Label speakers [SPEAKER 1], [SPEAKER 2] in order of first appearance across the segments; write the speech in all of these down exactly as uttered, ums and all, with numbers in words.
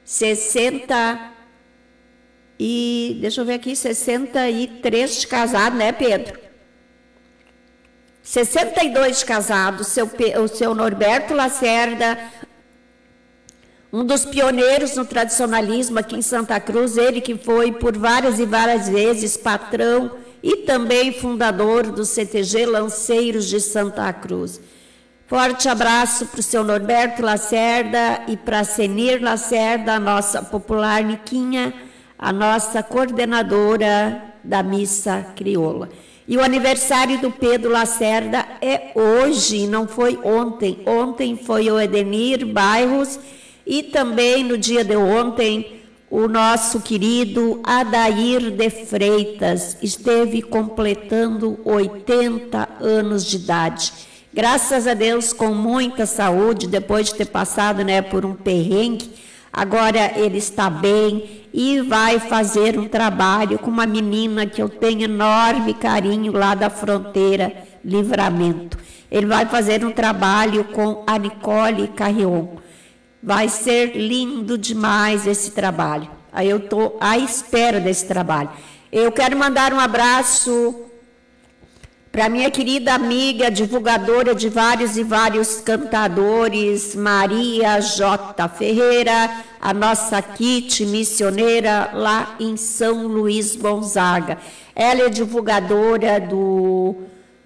[SPEAKER 1] sessenta e, deixa eu ver aqui, sessenta e três de casado, né, Pedro? sessenta e dois de casado, seu, o seu Norberto Lacerda, um dos pioneiros no tradicionalismo aqui em Santa Cruz, ele que foi por várias e várias vezes patrão e também fundador do C T G Lanceiros de Santa Cruz. Forte abraço para o seu Norberto Lacerda e para a Senir Lacerda, a nossa popular Niquinha, a nossa coordenadora da missa crioula. E o aniversário do Pedro Lacerda é hoje, não foi ontem. Ontem foi o Edenir Bairros e também no dia de ontem o nosso querido Adair de Freitas esteve completando oitenta anos de idade. Graças a Deus, com muita saúde, depois de ter passado, né, por um perrengue, agora ele está bem e vai fazer um trabalho com uma menina que eu tenho enorme carinho lá da fronteira, Livramento. Ele vai fazer um trabalho com a Nicole Carrion. Vai ser lindo demais esse trabalho. Aí eu estou à espera desse trabalho. Eu quero mandar um abraço para minha querida amiga, divulgadora de vários e vários cantadores, Maria J. Ferreira, a nossa Kit missioneira lá em São Luís Gonzaga. Ela é divulgadora do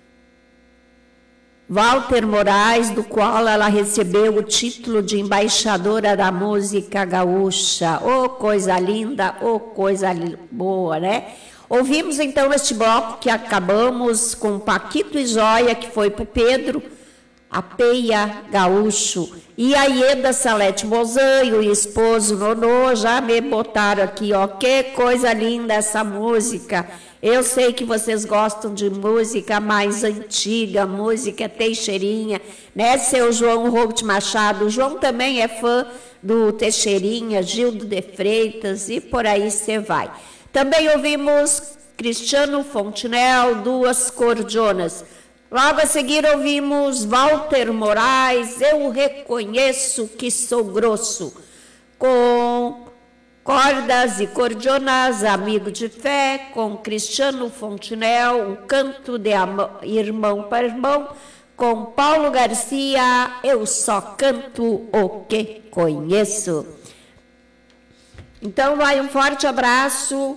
[SPEAKER 1] Walter Moraes, do qual ela recebeu o título de embaixadora da música gaúcha. Oh, coisa linda, oh, coisa boa, né? Ouvimos então este bloco que acabamos com Paquito e Joia, que foi para o Pedro, a Peia Gaúcho, e a Ieda Salete Mozan e o esposo Nonô já me botaram aqui, ó, que coisa linda essa música. Eu sei que vocês gostam de música mais antiga, música Teixeirinha, né, seu João Rogt Machado. O João também é fã do Teixeirinha, Gildo de Freitas, e por aí você vai. Também ouvimos Cristiano Fontenelle, Duas Cordionas. Logo a seguir ouvimos Walter Moraes, Eu Reconheço Que Sou Grosso, com cordas e cordionas, Amigo de Fé, com Cristiano Fontenelle, Um Canto de Irmão para Irmão, com Paulo Garcia, Eu Só Canto o Que Conheço. Então, vai um forte abraço.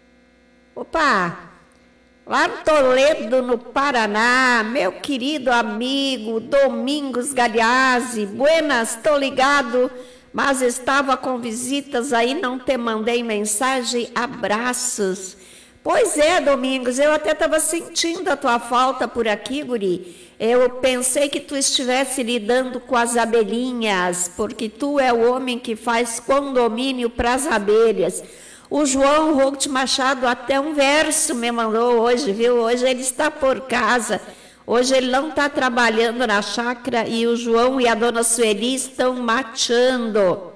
[SPEAKER 1] Opa! Lá no Toledo, no Paraná, meu querido amigo Domingos Galeazzi. Buenas, tô ligado, mas estava com visitas aí, não te mandei mensagem. Abraços. Pois é, Domingos, eu até estava sentindo a tua falta por aqui, guri. Eu pensei que tu estivesse lidando com as abelhinhas, porque tu é o homem que faz condomínio para as abelhas. O João Rogt Machado até um verso me mandou hoje, viu? Hoje ele está por casa. Hoje ele não está trabalhando na chácara e o João e a dona Sueli estão mateando.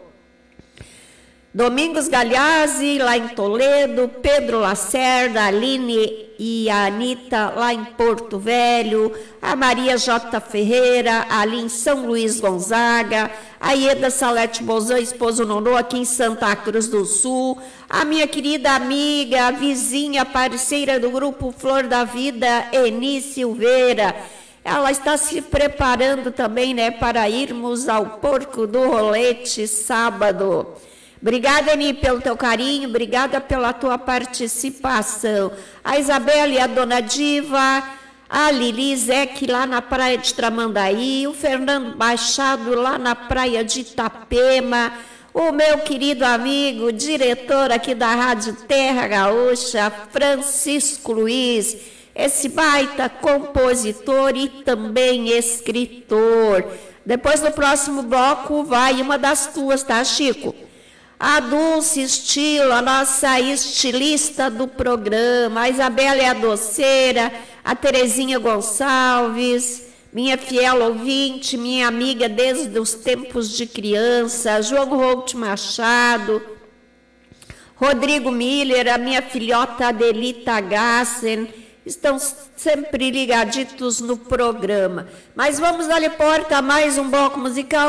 [SPEAKER 1] Domingos Galeazzi, lá em Toledo, Pedro Lacerda, Aline e a Anitta, lá em Porto Velho, a Maria J. Ferreira, ali em São Luís Gonzaga, a Ieda Salete Mozan, esposo Nonô, aqui em Santa Cruz do Sul, a minha querida amiga, a vizinha, parceira do Grupo Flor da Vida, Eni Silveira. Ela está se preparando também, né, para irmos ao Porco do Rolete sábado. Obrigada, Eni, pelo teu carinho, obrigada pela tua participação. A Isabela e a Dona Diva, a Lili Zec lá na praia de Tramandaí, o Fernando Machado lá na praia de Itapema, o meu querido amigo, diretor aqui da Rádio Terra Gaúcha, Francisco Luiz, esse baita compositor e também escritor. Depois no próximo bloco vai uma das tuas, tá, Chico? A Dulce Estilo, a nossa estilista do programa, a Isabela é a doceira, a Terezinha Gonçalves, minha fiel ouvinte, minha amiga desde os tempos de criança, João Rogt Machado, Rodrigo Miller, a minha filhota Adelita Gassen, estão sempre ligaditos no programa. Mas vamos dar-lhe porta a mais um bloco musical.